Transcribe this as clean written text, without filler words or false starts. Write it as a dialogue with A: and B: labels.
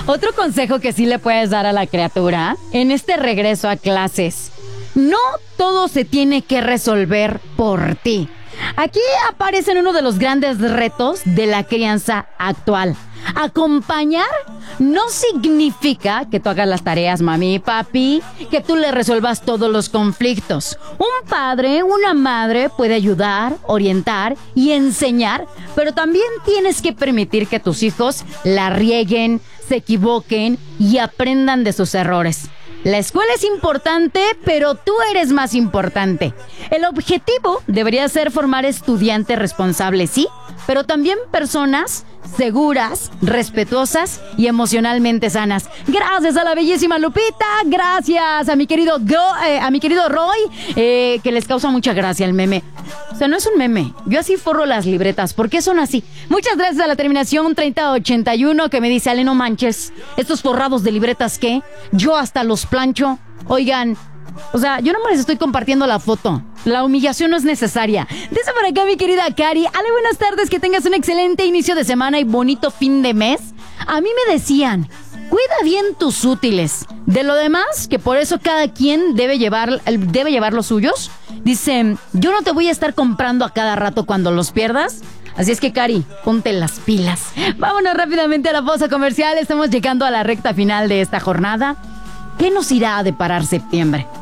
A: Otro consejo que sí le puedes dar a la criatura en este regreso a clases: no todo se tiene que resolver por ti. Aquí aparece uno de los grandes retos de la crianza actual. Acompañar no significa que tú hagas las tareas, mami y papi, que tú le resuelvas todos los conflictos. Un padre, una madre puede ayudar, orientar y enseñar, pero también tienes que permitir que tus hijos la rieguen, se equivoquen y aprendan de sus errores. La escuela es importante, pero tú eres más importante. El objetivo debería ser formar estudiantes responsables, sí, pero también personas seguras, respetuosas y emocionalmente sanas. Gracias a la bellísima Lupita, gracias a mi querido Roy, que les causa mucha gracia el meme. O sea, no es un meme. Yo así forro las libretas. ¿Por qué son así? Muchas gracias a la terminación 3081 que me dice: Ale, no manches, estos forrados de libretas, ¿qué? Yo hasta los plancho. Oigan, o sea, yo no me les estoy compartiendo la foto. La humillación no es necesaria. Dice por acá mi querida Cari: Ale, buenas tardes, que tengas un excelente inicio de semana y bonito fin de mes. A mí me decían: cuida bien tus útiles. De lo demás, que por eso cada quien debe llevar los suyos. Dicen: yo no te voy a estar comprando a cada rato cuando los pierdas. Así es que, Cari, ponte las pilas. Vámonos rápidamente a la pausa comercial. Estamos llegando a la recta final de esta jornada. ¿Qué nos irá a deparar septiembre?